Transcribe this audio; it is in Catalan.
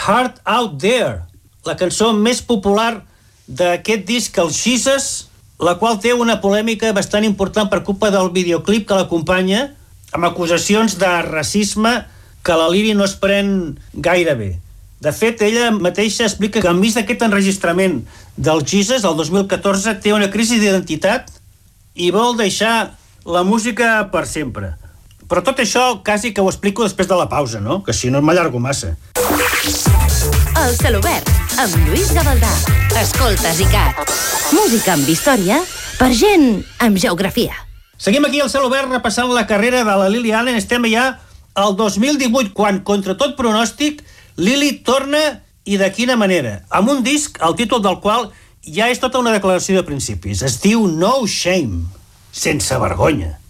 Heart Out There, la cançó més popular d'aquest disc, el Jesus, la qual té una polèmica bastant important per culpa del videoclip que l'acompanya, amb acusacions de racisme que la Lily no es pren gaire bé. De fet, ella mateixa explica que enmig d'aquest enregistrament del Jesus, el 2014, té una crisi d'identitat i vol deixar la música per sempre. Però tot això quasi que ho explico després de la pausa, no? Que si no m'allargo massa. El Celobert, amb Lluís Gavaldà. Escoltes ICAT. Música amb història per gent amb geografia. Seguim aquí al Celobert repassant la carrera de la Lily Allen. Estem ja al 2018, quan, contra tot pronòstic, Lily torna, i de quina manera, amb un disc, el títol del qual ja és tota una declaració de principis. Es diu No Shame, sense vergonya.